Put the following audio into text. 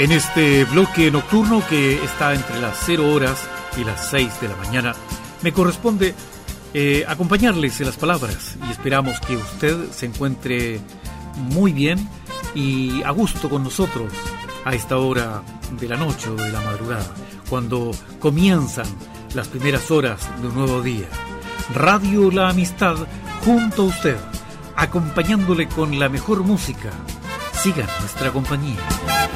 En este bloque nocturno que está entre las 0 horas y las 6 de la mañana, me corresponde acompañarles en las palabras y esperamos que usted se encuentre muy bien y a gusto con nosotros a esta hora de la noche o de la madrugada, cuando comienzan las primeras horas de un nuevo día. Radio La Amistad junto a usted, acompañándole con la mejor música. Sigan nuestra compañía.